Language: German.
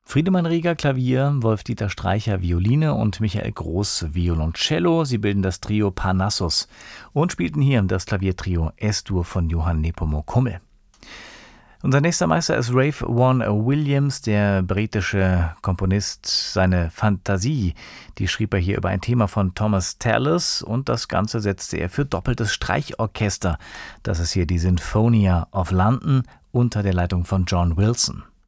Friedemann Rieger Klavier, Wolf-Dieter Streicher Violine und Michael Groß Violoncello. Sie bilden das Trio Parnassus und spielten hier das Klaviertrio S-Dur von Johann Nepomuk Hummel. Unser nächster Meister ist Ralph Vaughan Williams, der britische Komponist. Seine Fantasie, die schrieb er hier über ein Thema von Thomas Tallis und das Ganze setzte er für doppeltes Streichorchester. Das ist hier die Sinfonia of London unter der Leitung von John Wilson.